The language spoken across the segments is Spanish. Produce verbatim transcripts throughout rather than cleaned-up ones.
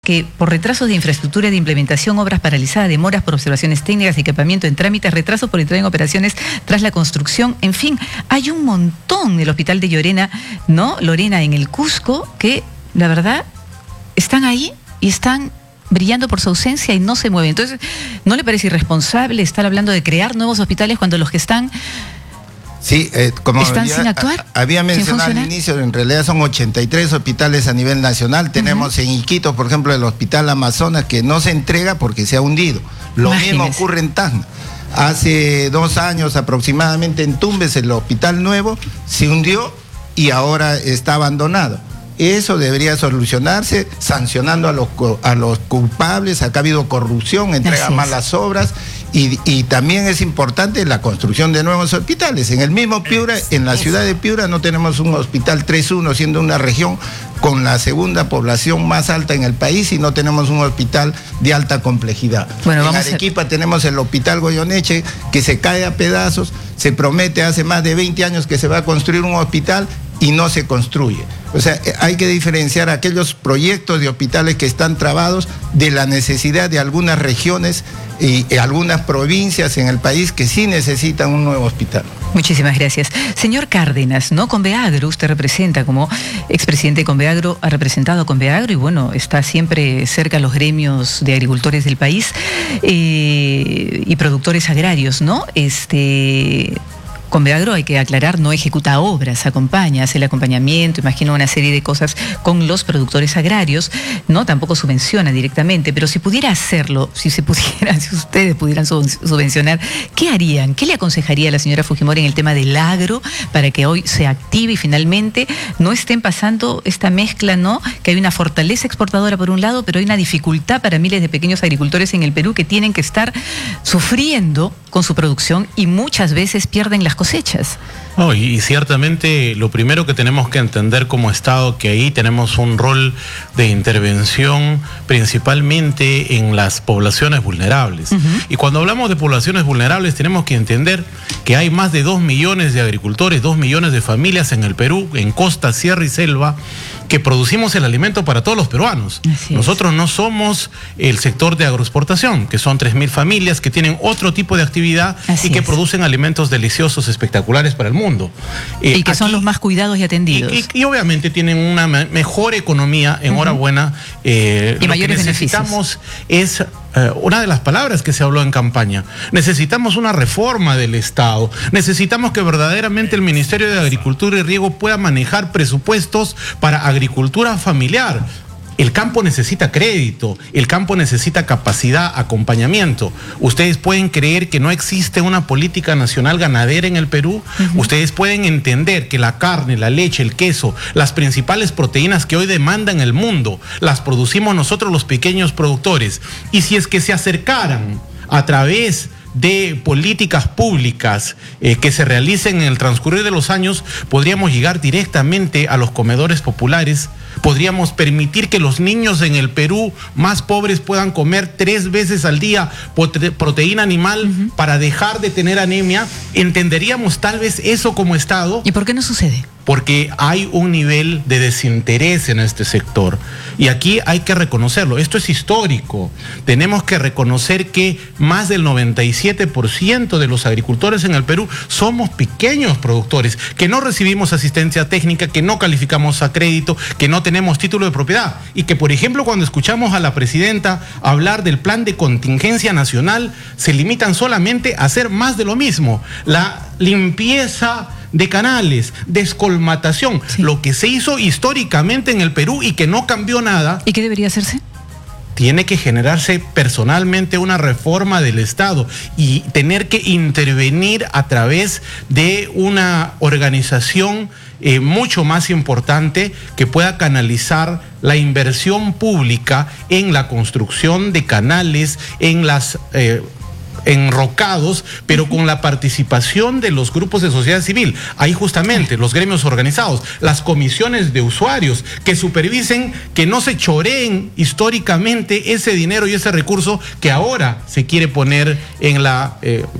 que por retrasos de infraestructura de implementación, obras paralizadas, demoras por observaciones técnicas, equipamiento en trámites, retrasos por entrar en operaciones tras la construcción, en fin, hay un montón del hospital de Lorena, ¿no? Lorena en el Cusco, que la verdad están ahí y están brillando por su ausencia y no se mueven. Entonces, ¿no le parece irresponsable estar hablando de crear nuevos hospitales cuando los que están... Sí, eh, como ¿Están había, sin actuar? había mencionado al inicio, en realidad son ochenta y tres hospitales a nivel nacional. Tenemos uh-huh. en Iquitos, por ejemplo, el Hospital Amazonas, que no se entrega porque se ha hundido. Lo Imagínese. mismo ocurre en Tacna. Hace dos años aproximadamente en Tumbes, el hospital nuevo se hundió y ahora está abandonado. Eso debería solucionarse sancionando a los, a los culpables. Acá ha habido corrupción, entrega malas obras y, y también es importante la construcción de nuevos hospitales. En el mismo Piura, en la ciudad de Piura no tenemos un hospital tres uno, siendo una región con la segunda población más alta en el país y no tenemos un hospital de alta complejidad. Bueno, en Arequipa a... tenemos el Hospital Goyoneche que se cae a pedazos, se promete hace más de veinte años que se va a construir un hospital y no se construye. O sea, hay que diferenciar aquellos proyectos de hospitales que están trabados de la necesidad de algunas regiones y, y algunas provincias en el país que sí necesitan un nuevo hospital. Muchísimas gracias. Señor Cárdenas, ¿no? Conveagro, usted representa como expresidente de Conveagro, ha representado a Conveagro y bueno, está siempre cerca a los gremios de agricultores del país eh, y productores agrarios, ¿no? Este... Conveagro, hay que aclarar, no ejecuta obras, acompaña, hace el acompañamiento, imagino una serie de cosas con los productores agrarios, ¿no? Tampoco subvenciona directamente, pero si pudiera hacerlo, si se pudiera, si ustedes pudieran subvencionar, ¿qué harían? ¿Qué le aconsejaría a la señora Fujimori en el tema del agro para que hoy se active y finalmente no estén pasando esta mezcla, ¿no? Que hay una fortaleza exportadora por un lado, pero hay una dificultad para miles de pequeños agricultores en el Perú que tienen que estar sufriendo con su producción y muchas veces pierden las cosechas. Oh, y, y ciertamente lo primero que tenemos que entender como Estado, que ahí tenemos un rol de intervención principalmente en las poblaciones vulnerables. Uh-huh. Y cuando hablamos de poblaciones vulnerables tenemos que entender que hay más de dos millones de agricultores, dos millones de familias en el Perú, en costa, sierra y selva, que producimos el alimento para todos los peruanos. Nosotros no somos el sector de agroexportación, que son tres mil familias que tienen otro tipo de actividad Así y que es. producen alimentos deliciosos, espectaculares para el mundo. Eh, y que aquí, son los más cuidados y atendidos. Y, y, y obviamente tienen una mejor economía, enhorabuena. Eh, y lo mayores que necesitamos beneficios. es... Uh, una de las palabras que se habló en campaña. Necesitamos una reforma del Estado. Necesitamos que verdaderamente el Ministerio de Agricultura y Riego pueda manejar presupuestos para agricultura familiar. El campo necesita crédito, el campo necesita capacidad, acompañamiento. Ustedes pueden creer que no existe una política nacional ganadera en el Perú. Uh-huh. Ustedes pueden entender que la carne, la leche, el queso, las principales proteínas que hoy demandan el mundo, las producimos nosotros los pequeños productores. Y si es que se acercaran a través de políticas públicas eh, que se realicen en el transcurrir de los años, podríamos llegar directamente a los comedores populares. Podríamos permitir que los niños en el Perú más pobres puedan comer tres veces al día proteína animal uh-huh. para dejar de tener anemia. Entenderíamos tal vez eso como Estado. ¿Y por qué no sucede? Porque hay un nivel de desinterés en este sector. Y aquí hay que reconocerlo. Esto es histórico. Tenemos que reconocer que más del noventa y siete por ciento de los agricultores en el Perú somos pequeños productores, que no recibimos asistencia técnica, que no calificamos a crédito, que no tenemos título de propiedad. Y que, por ejemplo, cuando escuchamos a la presidenta hablar del plan de contingencia nacional, se limitan solamente a hacer más de lo mismo. La limpieza de canales, descolmatación, sí. Lo que se hizo históricamente en el Perú y que no cambió nada. ¿Y qué debería hacerse? Tiene que generarse personalmente una reforma del Estado y tener que intervenir a través de una organización eh, mucho más importante que pueda canalizar la inversión pública en la construcción de canales, en las... Eh, enrocados, pero con la participación de los grupos de sociedad civil. Ahí justamente los gremios organizados, las comisiones de usuarios que supervisen que no se choreen históricamente ese dinero y ese recurso que ahora se quiere poner en la... Eh,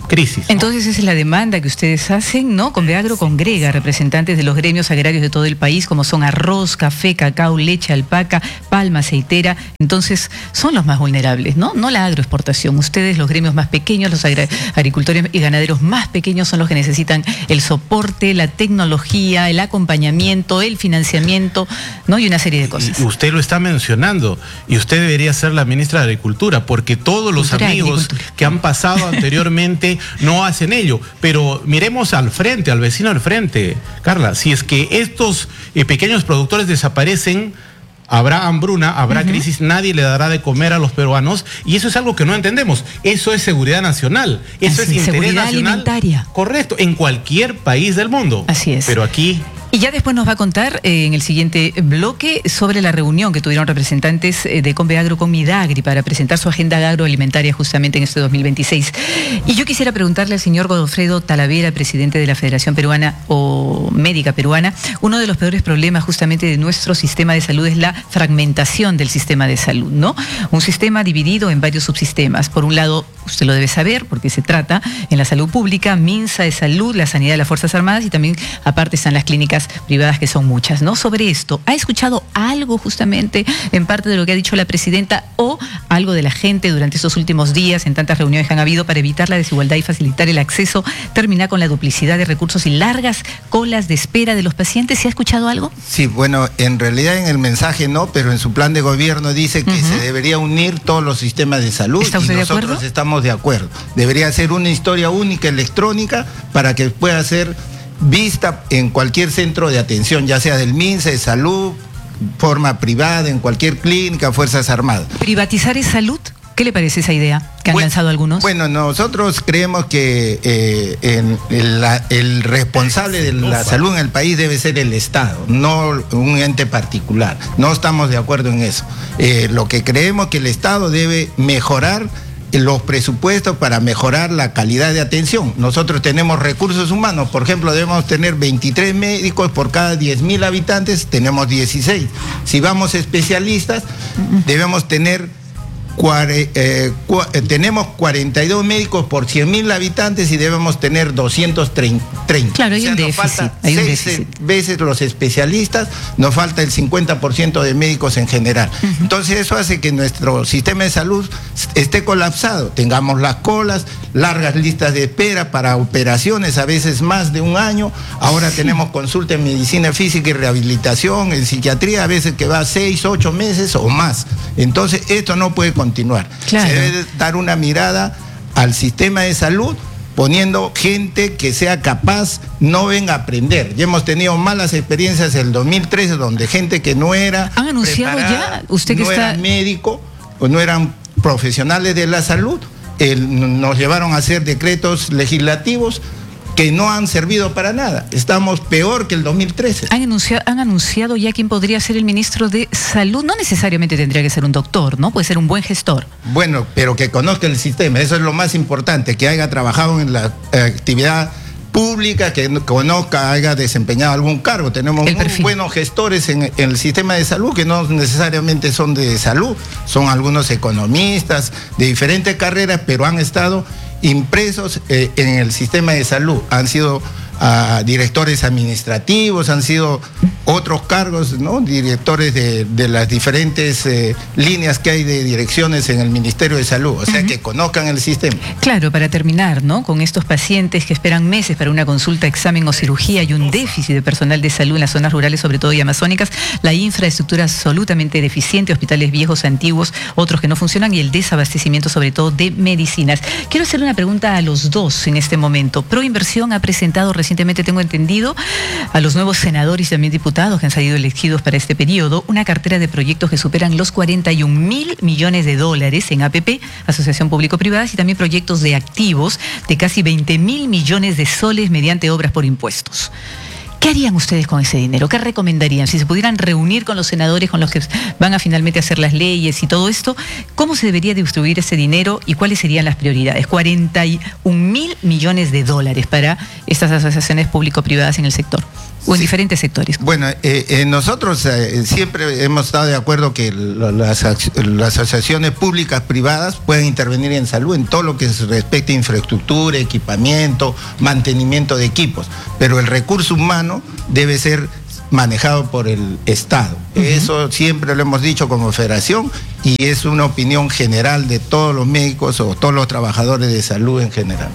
crisis. Entonces esa es la demanda que ustedes hacen, ¿no? Conveagro congrega representantes de los gremios agrarios de todo el país, como son arroz, café, cacao, leche, alpaca, palma, aceitera. Entonces son los más vulnerables, ¿no? No la agroexportación. Ustedes, los gremios más pequeños, los agricultores y ganaderos más pequeños son los que necesitan el soporte, la tecnología, el acompañamiento, el financiamiento, ¿no? Y una serie de cosas. Y usted lo está mencionando, y usted debería ser la ministra de Agricultura, porque todos los Cultura, amigos que han pasado anteriormente no hacen ello. Pero miremos al frente, al vecino al frente, Carla. Si es que estos eh, pequeños productores desaparecen, habrá hambruna, habrá uh-huh. crisis, nadie le dará de comer a los peruanos, y eso es algo que no entendemos. Eso es seguridad nacional, eso Así, es interés seguridad nacional. Alimentaria. Correcto, en cualquier país del mundo. Así es. Pero aquí... Y ya después nos va a contar eh, en el siguiente bloque sobre la reunión que tuvieron representantes eh, de Conveagro con Midagri para presentar su agenda agroalimentaria justamente en este dos mil veintiséis. Y yo quisiera preguntarle al señor Godofredo Talavera, presidente de la Federación Peruana o Médica Peruana, uno de los peores problemas justamente de nuestro sistema de salud es la fragmentación del sistema de salud, ¿no? Un sistema dividido en varios subsistemas. Por un lado, usted lo debe saber porque se trata en la salud pública, MINSA de salud, la sanidad de las Fuerzas Armadas y también aparte están las clínicas privadas que son muchas, ¿no? Sobre esto, ¿ha escuchado algo justamente en parte de lo que ha dicho la presidenta o algo de la gente durante estos últimos días en tantas reuniones que han habido para evitar la desigualdad y facilitar el acceso, terminar con la duplicidad de recursos y largas colas de espera de los pacientes? ¿Se ha escuchado algo? Sí, bueno, en realidad en el mensaje no, pero en su plan de gobierno dice que uh-huh. se debería unir todos los sistemas de salud. ¿Está usted y de nosotros acuerdo? Estamos de acuerdo. Debería ser una historia única electrónica para que pueda ser vista en cualquier centro de atención, ya sea del MINSA, de salud, forma privada, en cualquier clínica, Fuerzas Armadas. ¿Privatizar es salud? ¿Qué le parece esa idea que han bueno, lanzado algunos? Bueno, nosotros creemos que eh, en, en la, el responsable de la salud en el país debe ser el Estado, no un ente particular. No estamos de acuerdo en eso. Eh, lo que creemos es que el Estado debe mejorar los presupuestos para mejorar la calidad de atención. Nosotros tenemos recursos humanos, por ejemplo, debemos tener veintitrés médicos por cada diez mil habitantes, tenemos dieciséis. Si vamos especialistas, debemos tener Cuare, eh, cu tenemos cuarenta y dos médicos por cien mil habitantes y debemos tener doscientos treinta. Claro, hay o sea, un nos déficit. falta Hay un seis déficit. veces los especialistas, nos falta el cincuenta por ciento de médicos en general. Uh-huh. Entonces eso hace que nuestro sistema de salud esté colapsado, tengamos las colas, largas listas de espera para operaciones, a veces más de un año. Ahora sí. tenemos consulta en medicina física y rehabilitación, en psiquiatría, a veces que va seis, ocho meses o más. Entonces esto no puede continuar. Claro. Se debe dar una mirada al sistema de salud poniendo gente que sea capaz, no venga a aprender. Ya hemos tenido malas experiencias en el dos mil trece donde gente que no era ¿Han anunciado ya? Usted que no está... era médico o no eran profesionales de la salud, el, nos llevaron a hacer decretos legislativos que no han servido para nada. Estamos peor que el dos mil trece. ¿Han anunciado, han anunciado ya quién podría ser el ministro de Salud? No necesariamente tendría que ser un doctor, ¿no? Puede ser un buen gestor. Bueno, pero que conozca el sistema, eso es lo más importante, que haya trabajado en la eh, actividad pública, que conozca, haya desempeñado algún cargo. Tenemos muy buenos gestores en, en el sistema de salud que no necesariamente son de salud, son algunos economistas de diferentes carreras, pero han estado impresos eh, en el sistema de salud, han sido uh, directores administrativos, han sido otros cargos, ¿no? Directores de, de las diferentes eh, líneas que hay de direcciones en el Ministerio de Salud, o sea, uh-huh. que conozcan el sistema. Claro, para terminar, ¿no? Con estos pacientes que esperan meses para una consulta, examen o cirugía y un déficit de personal de salud en las zonas rurales, sobre todo y amazónicas, la infraestructura absolutamente deficiente, hospitales viejos, antiguos, otros que no funcionan y el desabastecimiento sobre todo de medicinas. Quiero hacerle una pregunta a los dos en este momento. Proinversión ha presentado recientemente, tengo entendido, a los nuevos senadores y también diputados que han salido elegidos para este periodo, una cartera de proyectos que superan los cuarenta y un mil millones de dólares en A P P, Asociación Público-Privada, y también proyectos de activos de casi veinte mil millones de soles mediante obras por impuestos. ¿Qué harían ustedes con ese dinero? ¿Qué recomendarían? Si se pudieran reunir con los senadores, con los que van a finalmente hacer las leyes y todo esto, ¿cómo se debería distribuir ese dinero y cuáles serían las prioridades? cuarenta y un mil millones de dólares para estas asociaciones público-privadas en el sector. o en sí. diferentes sectores. Bueno, eh, eh, nosotros eh, siempre hemos estado de acuerdo que las, las asociaciones públicas privadas pueden intervenir en salud en todo lo que respecta a infraestructura, equipamiento, mantenimiento de equipos, pero el recurso humano debe ser manejado por el Estado. Uh-huh. Eso siempre lo hemos dicho como federación y es una opinión general de todos los médicos o todos los trabajadores de salud en general.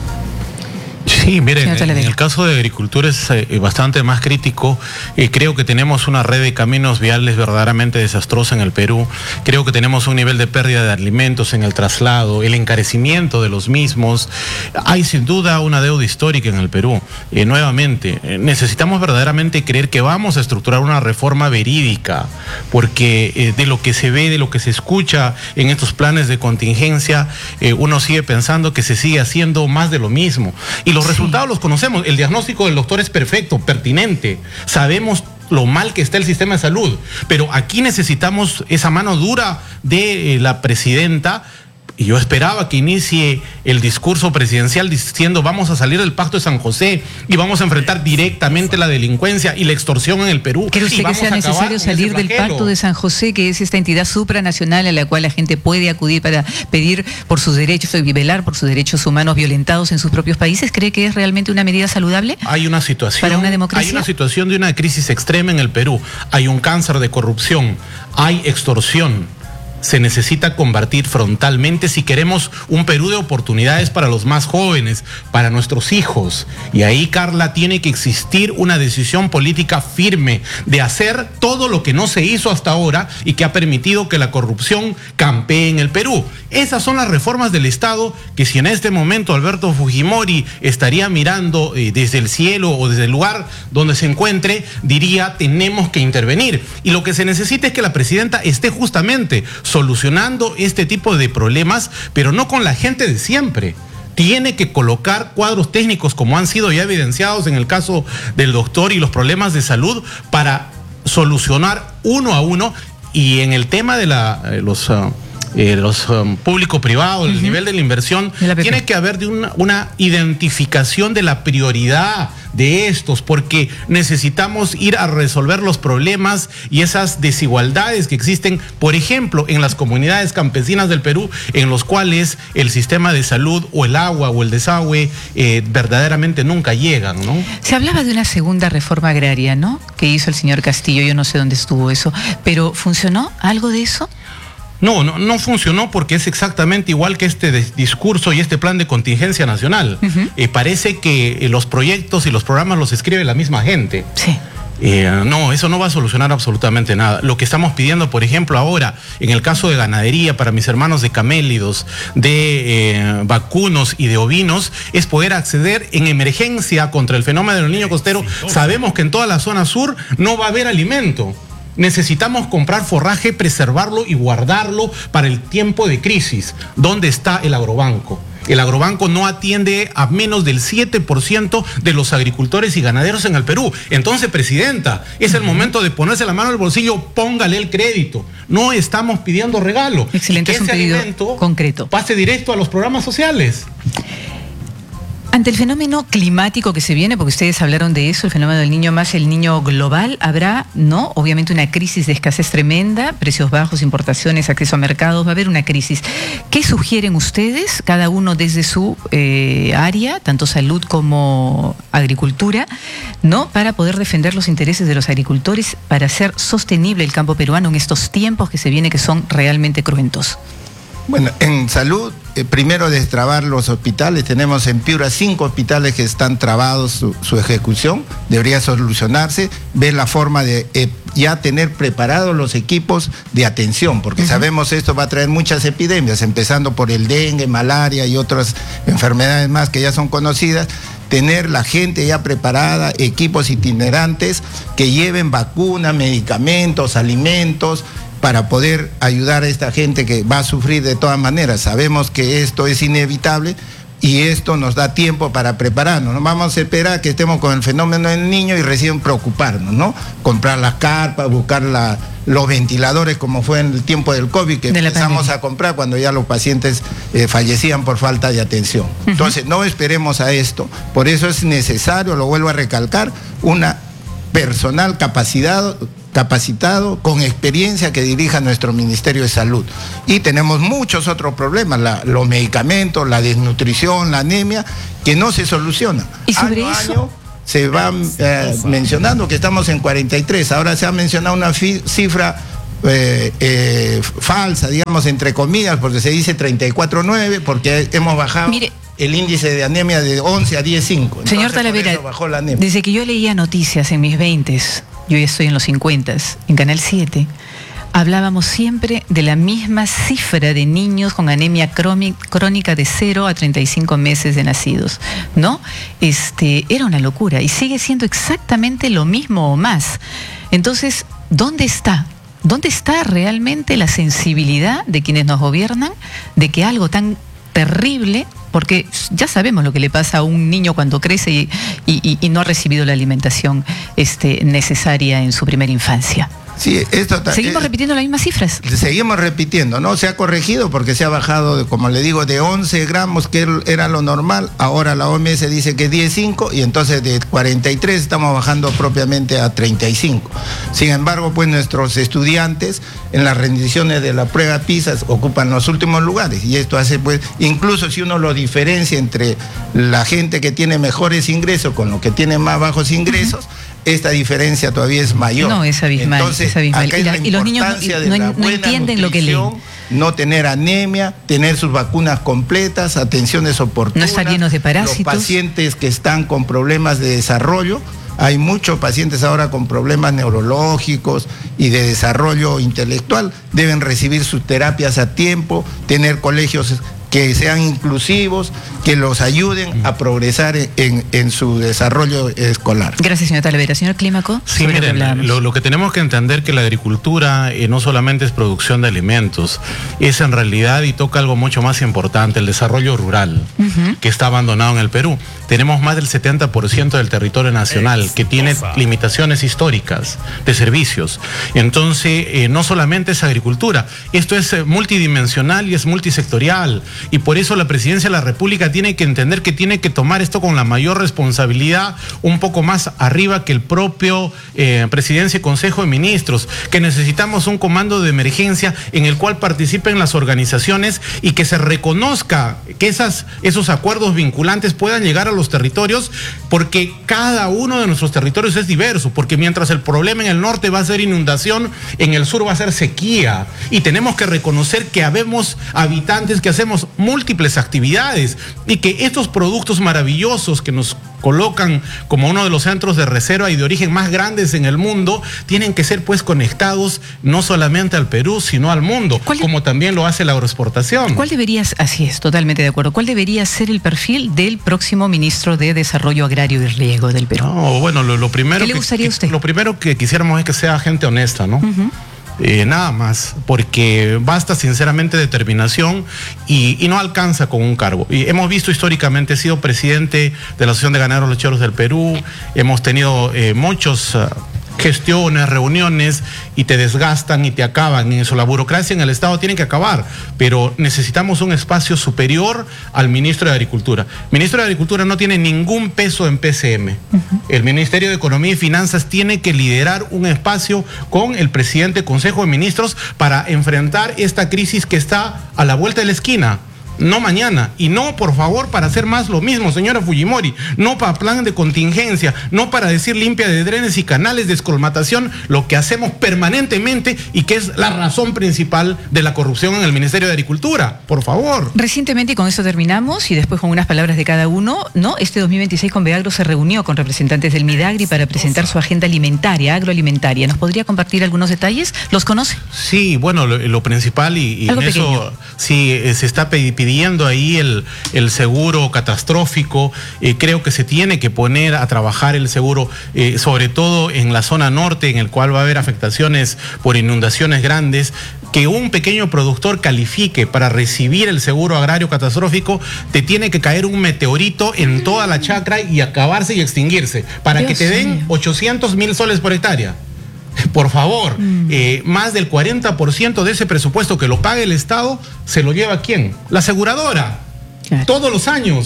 Sí, miren, en el caso de agricultura es eh, bastante más crítico. Eh, creo que tenemos una red de caminos viales verdaderamente desastrosa en el Perú. Creo que tenemos un nivel de pérdida de alimentos en el traslado, el encarecimiento de los mismos. Hay sin duda una deuda histórica en el Perú. Eh, nuevamente, eh, necesitamos verdaderamente creer que vamos a estructurar una reforma verídica, porque eh, de lo que se ve, de lo que se escucha en estos planes de contingencia, eh, uno sigue pensando que se sigue haciendo más de lo mismo. Y los resultados los conocemos. El diagnóstico del doctor es perfecto, pertinente. Sabemos lo mal que está el sistema de salud, pero aquí necesitamos esa mano dura de eh, la presidenta. Y yo esperaba que inicie el discurso presidencial diciendo vamos a salir del Pacto de San José y vamos a enfrentar directamente la delincuencia y la extorsión en el Perú. ¿Cree usted que sea necesario salir del Pacto de San José, que es esta entidad supranacional a la cual la gente puede acudir para pedir por sus derechos y velar por sus derechos humanos violentados en sus propios países? ¿Cree que es realmente una medida saludable? Hay una situación, para una democracia. Hay una situación de una crisis extrema en el Perú. Hay un cáncer de corrupción, hay extorsión. Se necesita combatir frontalmente si queremos un Perú de oportunidades para los más jóvenes, para nuestros hijos. Y ahí, Carla, tiene que existir una decisión política firme de hacer todo lo que no se hizo hasta ahora y que ha permitido que la corrupción campee en el Perú. Esas son las reformas del Estado que si en este momento Alberto Fujimori estaría mirando eh, desde el cielo o desde el lugar donde se encuentre, diría tenemos que intervenir. Y lo que se necesita es que la presidenta esté justamente solucionando este tipo de problemas, pero no con la gente de siempre. Tiene que colocar cuadros técnicos como han sido ya evidenciados en el caso del doctor y los problemas de salud para solucionar uno a uno. Y en el tema de la, eh, los... Uh, Eh, los um, público-privados, el uh-huh. nivel de la inversión, la tiene que haber de una, una identificación de la prioridad de estos, porque necesitamos ir a resolver los problemas y esas desigualdades que existen, por ejemplo, en las comunidades campesinas del Perú, en los cuales el sistema de salud o el agua o el desagüe eh, verdaderamente nunca llegan, ¿no? Se hablaba de una segunda reforma agraria, ¿no?, que hizo el señor Castillo. Yo no sé dónde estuvo eso, pero ¿funcionó algo de eso? No, no, no funcionó porque es exactamente igual que este discurso y este plan de contingencia nacional. Uh-huh. Eh, parece que eh, los proyectos y los programas los escribe la misma gente. Sí. Eh, no, eso no va a solucionar absolutamente nada. Lo que estamos pidiendo, por ejemplo, ahora, en el caso de ganadería, para mis hermanos de camélidos, de eh, vacunos y de ovinos, es poder acceder en emergencia contra el fenómeno del niño costero. Sabemos que en toda la zona sur no va a haber alimento. Necesitamos comprar forraje, preservarlo y guardarlo para el tiempo de crisis. ¿Dónde está el agrobanco? El agrobanco no atiende a menos del siete por ciento de los agricultores y ganaderos en el Perú. Entonces, presidenta, es el momento de ponerse la mano al bolsillo, póngale el crédito. No estamos pidiendo regalo. Excelente, es un pedido concreto. Pase directo a los programas sociales. Ante el fenómeno climático que se viene, porque ustedes hablaron de eso, el fenómeno del niño más el niño global, habrá, ¿no?, obviamente una crisis de escasez tremenda, precios bajos, importaciones, acceso a mercados, va a haber una crisis. ¿Qué sugieren ustedes, cada uno desde su eh, área, tanto salud como agricultura, ¿no?, para poder defender los intereses de los agricultores, para hacer sostenible el campo peruano en estos tiempos que se vienen, que son realmente cruentos? Bueno, en salud, eh, primero destrabar los hospitales. Tenemos en Piura cinco hospitales que están trabados su, su ejecución. Debería solucionarse, ver la forma de eh, ya tener preparados los equipos de atención, porque uh-huh. sabemos esto va a traer muchas epidemias, empezando por el dengue, malaria y otras enfermedades más que ya son conocidas. Tener la gente ya preparada, equipos itinerantes que lleven vacunas, medicamentos, alimentos, para poder ayudar a esta gente que va a sufrir de todas maneras. Sabemos que esto es inevitable y esto nos da tiempo para prepararnos. No vamos a esperar que estemos con el fenómeno del niño y recién preocuparnos, ¿no? Comprar las carpas, buscar la, los ventiladores, como fue en el tiempo del COVID, que empezamos a comprar cuando ya los pacientes eh, fallecían por falta de atención. Uh-huh. Entonces, no esperemos a esto. Por eso es necesario, lo vuelvo a recalcar, una personal capacitado, capacitado, con experiencia que dirija nuestro Ministerio de Salud. Y tenemos muchos otros problemas, la, los medicamentos, la desnutrición, la anemia, que no se solucionan. ¿Y sobre año eso? a año se va eh, mencionando que estamos en cuarenta y tres, ahora se ha mencionado una cifra eh, eh, falsa, digamos, entre comillas, porque se dice treinta y cuatro punto nueve, porque hemos bajado... Mire, el índice de anemia de once a diez punto cinco. Señor Talavera, desde que yo leía noticias en mis veintes, yo ya estoy en los cincuenta, en Canal siete, hablábamos siempre de la misma cifra de niños con anemia crónica de cero a treinta y cinco meses de nacidos, ¿no? Este, era una locura y sigue siendo exactamente lo mismo o más. Entonces, ¿dónde está? ¿Dónde está realmente la sensibilidad de quienes nos gobiernan de que algo tan terrible, porque ya sabemos lo que le pasa a un niño cuando crece y, y, y no ha recibido la alimentación este, necesaria en su primera infancia? Sí, esto seguimos eh, repitiendo las mismas cifras. Seguimos repitiendo, ¿no? Se ha corregido porque se ha bajado, de, como le digo, de once gramos, que era lo normal. Ahora la O M S dice que es diez punto cinco y entonces de cuarenta y tres estamos bajando propiamente a treinta y cinco. Sin embargo, pues nuestros estudiantes en las rendiciones de la prueba PISA ocupan los últimos lugares y esto hace, pues, incluso si uno lo diferencia entre la gente que tiene mejores ingresos con los que tiene más bajos ingresos, uh-huh. Esta diferencia todavía es mayor. No, es abismal. Entonces, es abismal. acá y, la, y los niños no, de no, no entienden lo que leen. No tener anemia, tener sus vacunas completas, atenciones oportunas. No estar llenos de parásitos. Los pacientes que están con problemas de desarrollo. Hay muchos pacientes ahora con problemas neurológicos y de desarrollo intelectual. Deben recibir sus terapias a tiempo, tener colegios que sean inclusivos, que los ayuden a progresar en, en su desarrollo escolar. Gracias, señor Talavera. Señor Clímaco. Sí, miren, lo, lo que tenemos que entender que la agricultura eh, no solamente es producción de alimentos, es en realidad, y toca algo mucho más importante, el desarrollo rural, uh-huh. que está abandonado en el Perú. Tenemos más del setenta por ciento del territorio nacional que tiene limitaciones históricas de servicios. Entonces, eh, no solamente es agricultura, esto es eh, multidimensional y es multisectorial. Y por eso la Presidencia de la República tiene que entender que tiene que tomar esto con la mayor responsabilidad, un poco más arriba que el propio eh, Presidencia y Consejo de Ministros, que necesitamos un comando de emergencia en el cual participen las organizaciones y que se reconozca que esas, esos acuerdos vinculantes puedan llegar a los territorios, porque cada uno de nuestros territorios es diverso, porque mientras el problema en el norte va a ser inundación, en el sur va a ser sequía, y tenemos que reconocer que habemos habitantes que hacemos múltiples actividades y que estos productos maravillosos que nos colocan como uno de los centros de reserva y de origen más grandes en el mundo, tienen que ser pues conectados no solamente al Perú, sino al mundo, como también lo hace la agroexportación. ¿Cuál debería, así es, totalmente de acuerdo, cuál debería ser el perfil del próximo ministro de Desarrollo Agrario y Riego del Perú? No, bueno, lo, lo primero ¿Qué le gustaría que, a usted? Lo primero que quisiéramos es que sea gente honesta, ¿no? Uh-huh. Eh, nada más, porque basta sinceramente determinación y, y no alcanza con un cargo. Y hemos visto históricamente, he sido presidente de la Asociación de Ganaderos Lecheros del Perú, hemos tenido eh, muchos... Uh, gestiones, reuniones, y te desgastan y te acaban en eso. La burocracia en el Estado tiene que acabar, pero necesitamos un espacio superior al ministro de Agricultura. El ministro de Agricultura no tiene ningún peso en P C M. Uh-huh. El Ministerio de Economía y Finanzas tiene que liderar un espacio con el presidente del Consejo de Ministros para enfrentar esta crisis que está a la vuelta de la esquina. No mañana, y no, por favor, para hacer más lo mismo, señora Fujimori, no para plan de contingencia, no para decir limpia de drenes y canales de escolmatación, lo que hacemos permanentemente y que es la razón principal de la corrupción en el Ministerio de Agricultura, por favor. Recientemente, y con eso terminamos, y después con unas palabras de cada uno, ¿no? Este dos mil veintiséis Conveagro se reunió con representantes del Midagri para presentar su agenda alimentaria, agroalimentaria. ¿Nos podría compartir algunos detalles? ¿Los conoce? Sí, bueno, lo, lo principal y, y en eso sí eh, se está pidiendo pidiendo ahí el, el seguro catastrófico. Eh, creo que se tiene que poner a trabajar el seguro, eh, sobre todo en la zona norte, en el cual va a haber afectaciones por inundaciones grandes. Que un pequeño productor califique para recibir el seguro agrario catastrófico, te tiene que caer un meteorito en toda la chacra y acabarse y extinguirse, para Dios que te den mío. ochocientos mil soles por hectárea. Por favor, mm. eh, más del cuarenta por ciento de ese presupuesto que lo pague el Estado, ¿se lo lleva quién? La aseguradora, claro. Todos los años.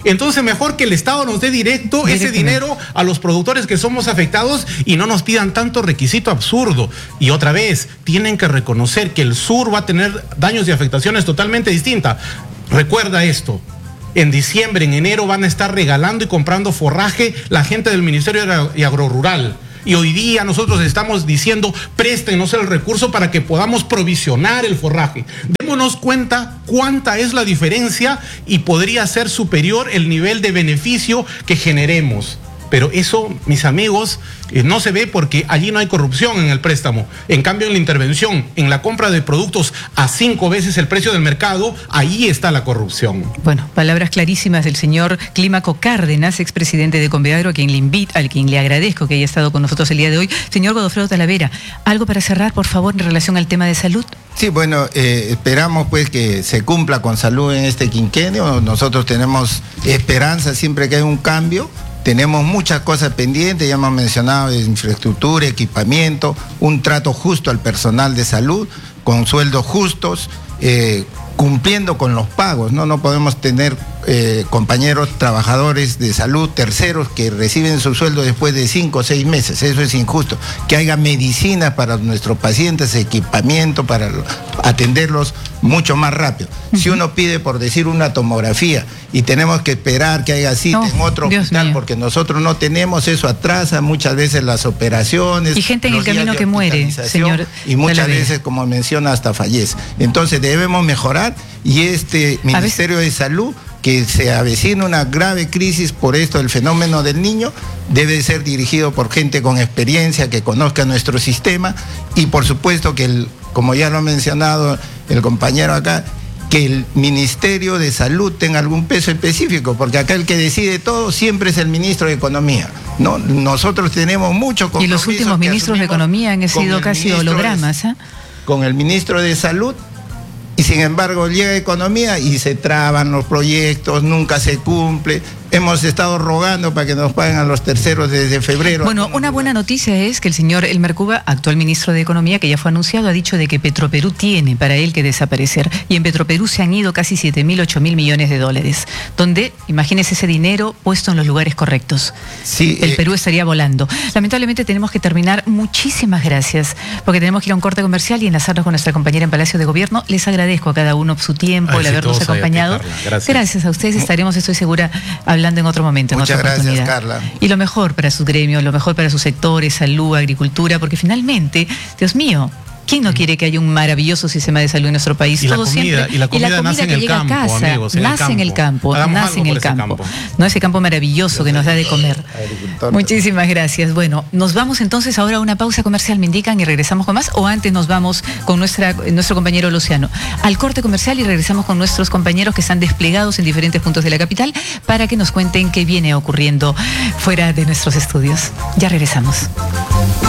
Entonces mejor que el Estado nos dé directo ese dinero a los productores que somos afectados y no nos pidan tanto requisito absurdo. Y otra vez, tienen que reconocer que el sur va a tener daños y afectaciones totalmente distintas. Recuerda esto. En diciembre, en enero van a estar regalando y comprando forraje la gente del Ministerio de Agrorural. Y hoy día nosotros estamos diciendo, préstenos el recurso para que podamos provisionar el forraje. Démonos cuenta cuánta es la diferencia y podría ser superior el nivel de beneficio que generemos. Pero eso, mis amigos, eh, no se ve porque allí no hay corrupción en el préstamo. En cambio, en la intervención, en la compra de productos a cinco veces el precio del mercado, ahí está la corrupción. Bueno, palabras clarísimas del señor Clímaco Cárdenas, expresidente de Conveagro, a quien le invito, al quien le agradezco que haya estado con nosotros el día de hoy. Señor Godofredo Talavera, algo para cerrar, por favor, en relación al tema de salud. Sí, bueno, eh, esperamos pues que se cumpla con salud en este quinquenio. Nosotros tenemos esperanza siempre que hay un cambio. Tenemos muchas cosas pendientes, ya hemos mencionado infraestructura, equipamiento, un trato justo al personal de salud, con sueldos justos, eh, cumpliendo con los pagos, ¿no? No podemos tener eh, compañeros trabajadores de salud, terceros, que reciben su sueldo después de cinco o seis meses. Eso es injusto. Que haya medicinas para nuestros pacientes, equipamiento para atenderlos mucho más rápido. Uh-huh. Si uno pide, por decir, una tomografía y tenemos que esperar que haya cita oh, en otro Dios hospital mío. Porque nosotros no tenemos, eso atrasa muchas veces las operaciones. Y gente en el camino que muere, señor. Y muchas veces, como menciona, hasta fallece. Entonces debemos mejorar y este Ministerio de Salud, que se avecina una grave crisis por esto del fenómeno del niño, debe ser dirigido por gente con experiencia, que conozca nuestro sistema y por supuesto que, el, como ya lo ha mencionado el compañero acá, que el Ministerio de Salud tenga algún peso específico, porque acá el que decide todo siempre es el ministro de Economía, ¿no? Nosotros tenemos mucho compromiso. Y los últimos ministros de Economía han sido casi hologramas, ¿eh? Con el ministro de Salud. Y sin embargo llega Economía y se traban los proyectos, nunca se cumple. Hemos estado rogando para que nos paguen a los terceros desde febrero. Bueno, una buena noticia es que el señor Elmer Cuba, actual ministro de Economía, que ya fue anunciado, ha dicho de que Petroperú tiene para él que desaparecer. Y en Petroperú se han ido casi siete mil, ocho mil millones de dólares. Donde, imagínese ese dinero puesto en los lugares correctos. Sí, el eh, Perú estaría volando. Lamentablemente tenemos que terminar. Muchísimas gracias, porque tenemos que ir a un corte comercial y enlazarnos con nuestra compañera en Palacio de Gobierno. Les agradezco a cada uno su tiempo, Ay, el habernos acompañado. Gracias. Gracias a ustedes. Estaremos, estoy segura, hablando en otro momento, en Muchas otra oportunidad. Gracias, Carla. Y lo mejor para sus gremios, lo mejor para sus sectores, salud, agricultura, porque finalmente, Dios mío, ¿quién no quiere que haya un maravilloso sistema de salud en nuestro país? Y Todo la comida, siempre, y la comida, y la comida nace que en el llega campo, a casa, amigos, en nace el en el campo, Hagamos nace en el campo. campo. No, ese campo maravilloso que nos da de comer. Muchísimas gracias. Bueno, nos vamos entonces ahora a una pausa comercial, me indican, y regresamos con más, o antes nos vamos con nuestra, nuestro compañero Luciano al corte comercial y regresamos con nuestros compañeros que están desplegados en diferentes puntos de la capital para que nos cuenten qué viene ocurriendo fuera de nuestros estudios. Ya regresamos.